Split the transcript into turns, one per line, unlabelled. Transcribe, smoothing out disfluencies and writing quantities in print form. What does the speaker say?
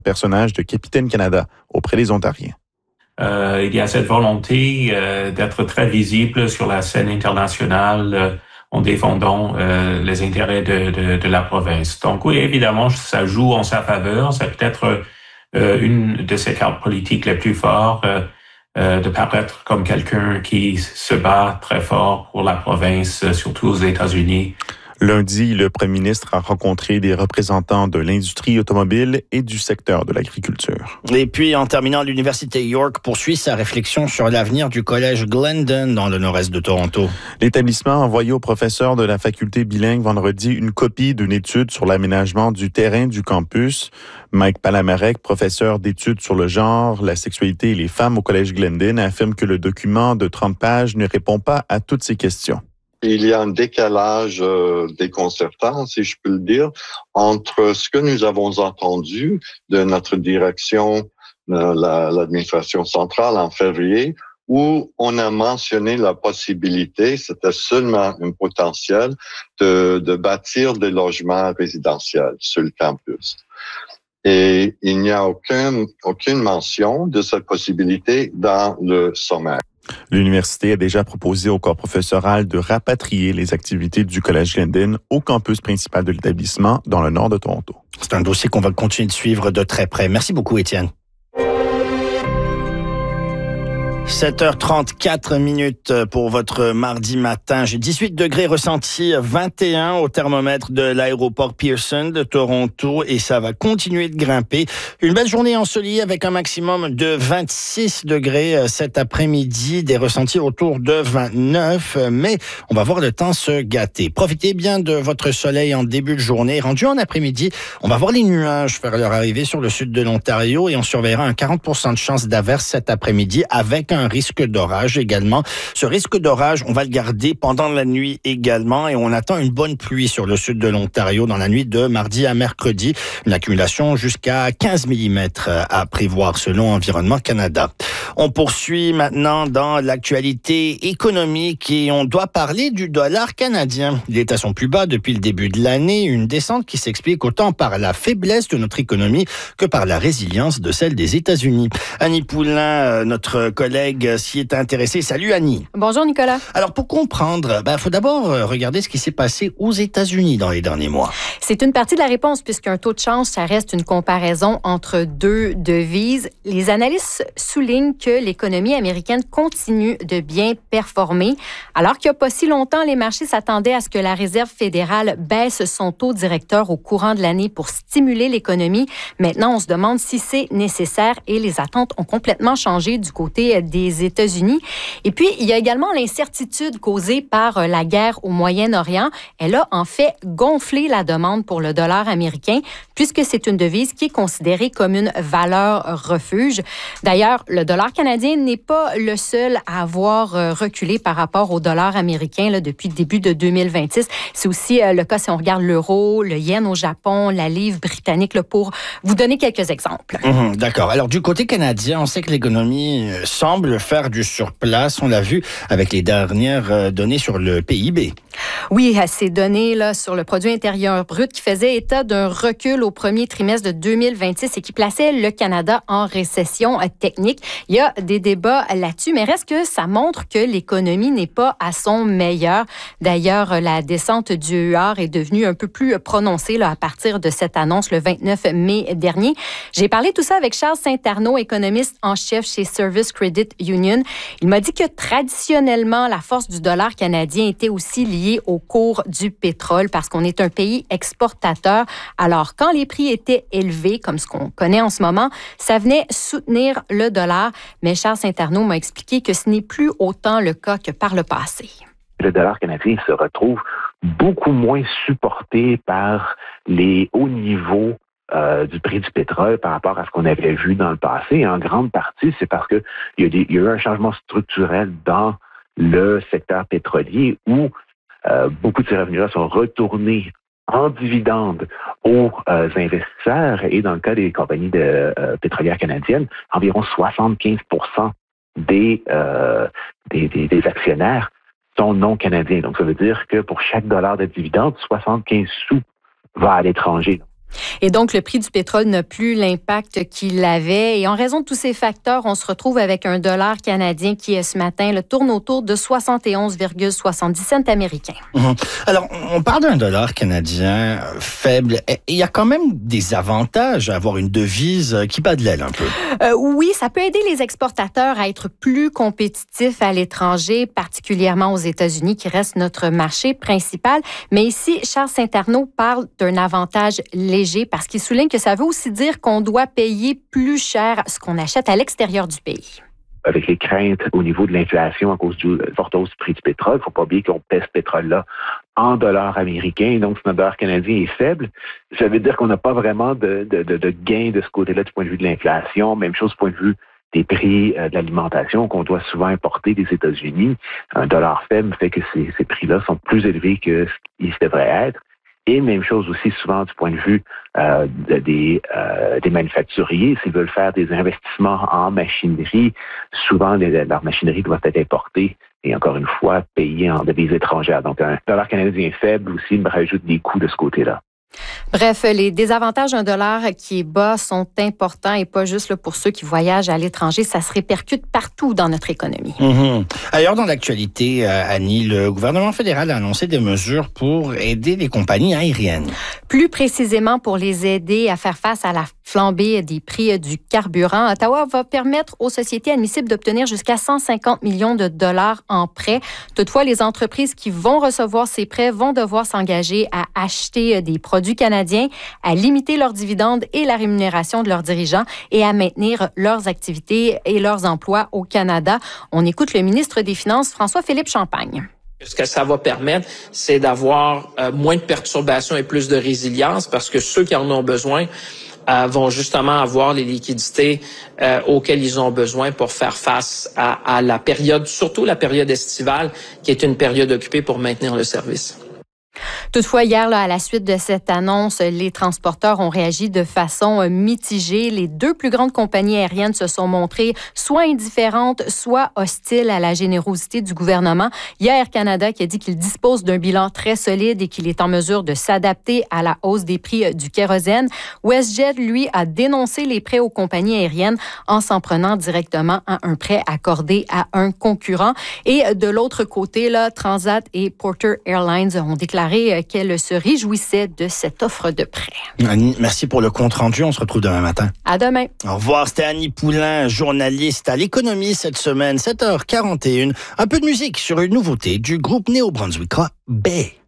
personnage de Capitaine Canada auprès des Ontariens.
Il y a cette volonté d'être très visible sur la scène internationale en défendant les intérêts de la province. Donc oui, évidemment, ça joue en sa faveur. C'est peut-être une de ses cartes politiques les plus fortes, de paraître comme quelqu'un qui se bat très fort pour la province, surtout aux États-Unis.
Lundi, le premier ministre a rencontré des représentants de l'industrie automobile et du secteur de l'agriculture.
Et puis, en terminant, l'Université York poursuit sa réflexion sur l'avenir du collège Glendon dans le nord-est de Toronto.
L'établissement a envoyé aux professeurs de la faculté bilingue vendredi une copie d'une étude sur l'aménagement du terrain du campus. Mike Palamarek, professeur d'études sur le genre, la sexualité et les femmes au collège Glendon, affirme que le document de 30 pages ne répond pas à toutes ces questions.
Il y a un décalage déconcertant, si je peux le dire, entre ce que nous avons entendu de notre direction, l'administration centrale en février, où on a mentionné la possibilité, c'était seulement un potentiel, de bâtir des logements résidentiels sur le campus. Et il n'y a aucune mention de cette possibilité dans le sommaire.
L'université a déjà proposé au corps professoral de rapatrier les activités du Collège Glendon au campus principal de l'établissement dans le nord de Toronto.
C'est un dossier qu'on va continuer de suivre de très près. Merci beaucoup, Étienne. 7h34 pour votre mardi matin. J'ai 18 degrés ressentis, 21 au thermomètre de l'aéroport Pearson de Toronto et ça va continuer de grimper. Une belle journée ensoleillée avec un maximum de 26 degrés cet après-midi, des ressentis autour de 29, mais on va voir le temps se gâter. Profitez bien de votre soleil en début de journée. Rendu en après-midi, on va voir les nuages faire leur arrivée sur le sud de l'Ontario et on surveillera un 40% de chance d'averse cet après-midi avec un risque d'orage également. Ce risque d'orage, on va le garder pendant la nuit également et on attend une bonne pluie sur le sud de l'Ontario dans la nuit de mardi à mercredi. Une accumulation jusqu'à 15 mm à prévoir selon Environnement Canada. On poursuit maintenant dans l'actualité économique et on doit parler du dollar canadien. Il est à son plus bas depuis le début de l'année, une descente qui s'explique autant par la faiblesse de notre économie que par la résilience de celle des États-Unis. Annie Poulain, notre collègue, s'y est intéressée. Salut Annie.
Bonjour Nicolas.
Alors pour comprendre, faut d'abord regarder ce qui s'est passé aux États-Unis dans les derniers mois.
C'est une partie de la réponse puisqu'un taux de change, ça reste une comparaison entre deux devises. Les analystes soulignent que l'économie américaine continue de bien performer. Alors qu'il n'y a pas si longtemps, les marchés s'attendaient à ce que la Réserve fédérale baisse son taux directeur au courant de l'année pour stimuler l'économie. Maintenant, on se demande si c'est nécessaire et les attentes ont complètement changé du côté des États-Unis. Et puis, il y a également l'incertitude causée par la guerre au Moyen-Orient. Elle a en fait gonflé la demande pour le dollar américain puisque c'est une devise qui est considérée comme une valeur refuge. D'ailleurs, le dollar canadien n'est pas le seul à avoir reculé par rapport au dollar américain là, depuis le début de 2026. C'est aussi le cas si on regarde l'euro, le yen au Japon, la livre britannique, là, pour vous donner quelques exemples.
D'accord. Alors, du côté canadien, on sait que l'économie semble faire du surplace. On l'a vu avec les dernières données sur le PIB.
Oui, ces données là sur le produit intérieur brut qui faisaient état d'un recul au premier trimestre de 2026 et qui plaçait le Canada en récession technique. Il y a des débats là-dessus, mais reste que ça montre que l'économie n'est pas à son meilleur. D'ailleurs, la descente du UR est devenue un peu plus prononcée là, à partir de cette annonce le 29 mai dernier. J'ai parlé tout ça avec Charles Saint-Arnaud, économiste en chef chez Service Credit Union. Il m'a dit que traditionnellement, la force du dollar canadien était aussi liée au cours du pétrole parce qu'on est un pays exportateur. Alors, quand les prix étaient élevés, comme ce qu'on connaît en ce moment, ça venait soutenir le dollar. Mais Charles Saint-Arnaud m'a expliqué que ce n'est plus autant le cas que par le passé.
Le dollar canadien se retrouve beaucoup moins supporté par les hauts niveaux du prix du pétrole par rapport à ce qu'on avait vu dans le passé. Et en grande partie, c'est parce qu'il y a eu un changement structurel dans le secteur pétrolier où beaucoup de ces revenus-là sont retournés en dividendes aux investisseurs. Et dans le cas des compagnies pétrolières canadiennes, environ 75% des actionnaires sont non canadiens. Donc, ça veut dire que pour chaque dollar de dividende, 75 sous va à l'étranger.
Et donc, le prix du pétrole n'a plus l'impact qu'il avait. Et en raison de tous ces facteurs, on se retrouve avec un dollar canadien qui, ce matin, tourne autour de 71,70 cents américains.
Alors, on parle d'un dollar canadien faible. Il y a quand même des avantages à avoir une devise qui bat de l'aile un peu.
Oui, ça peut aider les exportateurs à être plus compétitifs à l'étranger, particulièrement aux États-Unis, qui reste notre marché principal. Mais ici, Charles Saint-Arnaud parle d'un avantage léger parce qu'il souligne que ça veut aussi dire qu'on doit payer plus cher ce qu'on achète à l'extérieur du pays.
Avec les craintes au niveau de l'inflation à cause du forte hausse du prix du pétrole, il ne faut pas oublier qu'on pèse ce pétrole-là en dollars américains, donc si notre dollar canadien est faible, ça veut dire qu'on n'a pas vraiment de gain de ce côté-là du point de vue de l'inflation. Même chose du point de vue des prix de l'alimentation qu'on doit souvent importer des États-Unis. Un dollar faible fait que ces prix-là sont plus élevés que ce qu'ils devraient être. Et même chose aussi souvent du point de vue des manufacturiers, s'ils veulent faire des investissements en machinerie, souvent leur machinerie doit être importée et encore une fois payée en devises étrangères. Donc un dollar canadien faible aussi me rajoute des coûts de ce côté-là.
Bref, les désavantages d'un dollar qui est bas sont importants et pas juste pour ceux qui voyagent à l'étranger. Ça se répercute partout dans notre économie.
Ailleurs dans l'actualité, Annie, le gouvernement fédéral a annoncé des mesures pour aider les compagnies aériennes.
Plus précisément pour les aider à faire face à la flambée des prix du carburant. Ottawa va permettre aux sociétés admissibles d'obtenir jusqu'à 150 millions de dollars en prêts. Toutefois, les entreprises qui vont recevoir ces prêts vont devoir s'engager à acheter des produits canadiens, à limiter leurs dividendes et la rémunération de leurs dirigeants et à maintenir leurs activités et leurs emplois au Canada. On écoute le ministre des Finances, François-Philippe Champagne.
Ce que ça va permettre, c'est d'avoir moins de perturbations et plus de résilience parce que ceux qui en ont besoin vont justement avoir les liquidités auxquelles ils ont besoin pour faire face à la période, surtout la période estivale, qui est une période occupée pour maintenir le service.
Toutefois, hier, à la suite de cette annonce, les transporteurs ont réagi de façon mitigée. Les deux plus grandes compagnies aériennes se sont montrées soit indifférentes, soit hostiles à la générosité du gouvernement. Il y a Air Canada qui a dit qu'il dispose d'un bilan très solide et qu'il est en mesure de s'adapter à la hausse des prix du kérosène. WestJet, lui, a dénoncé les prêts aux compagnies aériennes en s'en prenant directement à un prêt accordé à un concurrent. Et de l'autre côté, Transat et Porter Airlines ont déclaré qu'elle se réjouissait de cette offre de prêt.
Annie, merci pour le compte-rendu. On se retrouve demain matin.
À demain.
Au revoir. C'était Annie Poulain, journaliste à l'économie cette semaine, 7h41. Un peu de musique sur une nouveauté du groupe néo-brunswickois Bay.